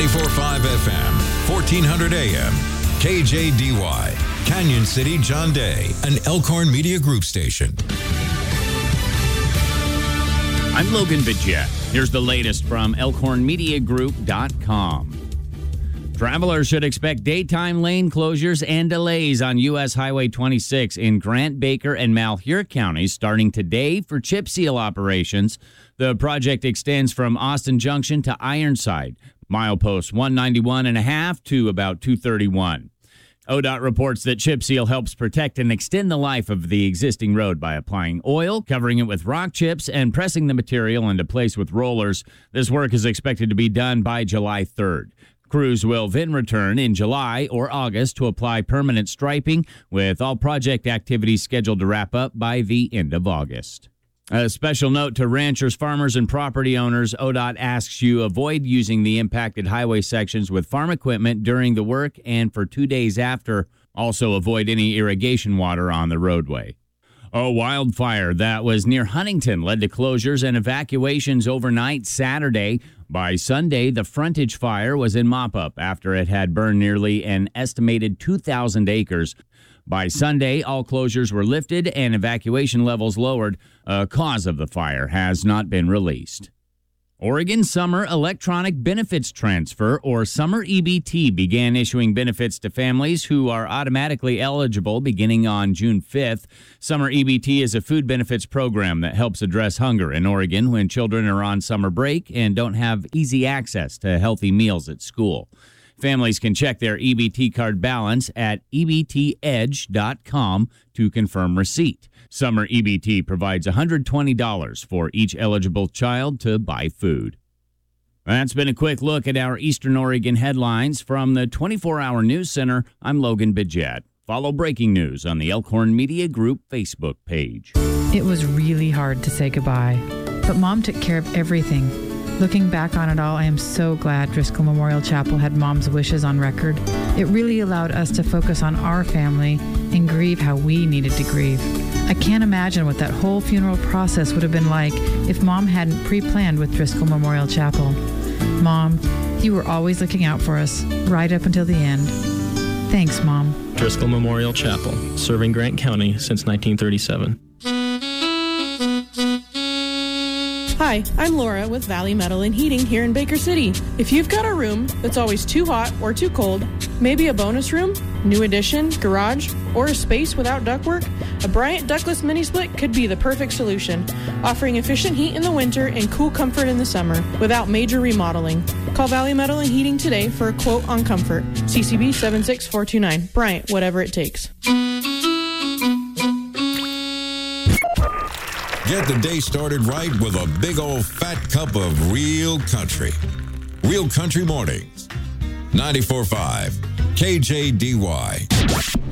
94.5 FM, 1400 AM, KJDY, Canyon City, John Day, an Elkhorn Media Group station. I'm Logan Bidget. Here's the latest from ElkhornMediaGroup.com. Travelers should expect daytime lane closures and delays on U.S. Highway 26 in Grant, Baker, and Malheur counties starting today for chip seal operations. The project extends from Austin Junction to Ironside, mileposts 191.5 to about 231. ODOT reports that chip seal helps protect and extend the life of the existing road by applying oil, covering it with rock chips, and pressing the material into place with rollers. This work is expected to be done by July 3rd. Crews will then return in July or August to apply permanent striping, with all project activities scheduled to wrap up by the end of August. A special note to ranchers, farmers, and property owners. ODOT asks you avoid using the impacted highway sections with farm equipment during the work and for 2 days after. Also avoid any irrigation water on the roadway. A wildfire that was near Huntington led to closures and evacuations overnight Saturday. By Sunday, the frontage fire was in mop-up after it had burned nearly an estimated 2,000 acres. By Sunday, all closures were lifted and evacuation levels lowered. A cause of the fire has not been released. Oregon Summer Electronic Benefits Transfer, or Summer EBT, began issuing benefits to families who are automatically eligible beginning on June 5th. Summer EBT is a food benefits program that helps address hunger in Oregon when children are on summer break and don't have easy access to healthy meals at school. Families can check their EBT card balance at ebtedge.com to confirm receipt. Summer EBT provides $120 for each eligible child to buy food. That's been a quick look at our Eastern Oregon headlines from the 24-Hour News Center. I'm Logan Bidget. Follow breaking news on the Elkhorn Media Group Facebook page. It was really hard to say goodbye, but Mom took care of everything. Looking back on it all, I am so glad Driscoll Memorial Chapel had Mom's wishes on record. It really allowed us to focus on our family and grieve how we needed to grieve. I can't imagine what that whole funeral process would have been like if Mom hadn't pre-planned with Driscoll Memorial Chapel. Mom, you were always looking out for us, right up until the end. Thanks, Mom. Driscoll Memorial Chapel, serving Grant County since 1937. Hi, I'm Laura with Valley Metal and Heating here in Baker City. If you've got a room that's always too hot or too cold, maybe a bonus room, new addition, garage, or a space without ductwork, a Bryant Ductless Mini Split could be the perfect solution, offering efficient heat in the winter and cool comfort in the summer without major remodeling. Call Valley Metal and Heating today for a quote on comfort. CCB 76429. Bryant, whatever it takes. Get the day started right with a big old fat cup of real country. Real Country Mornings. 94.5 KJDY.